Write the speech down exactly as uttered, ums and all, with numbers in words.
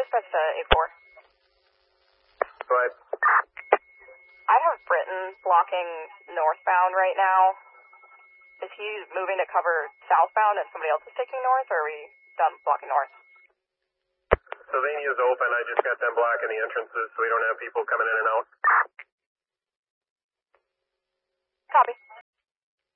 dispatch to eight four. Go ahead. I have Britton blocking northbound right now. Is he moving to cover southbound and somebody else is taking north, or are we done blocking north? Sylvania's open. I just got them blocking the entrances so we don't have people coming in and out. Copy.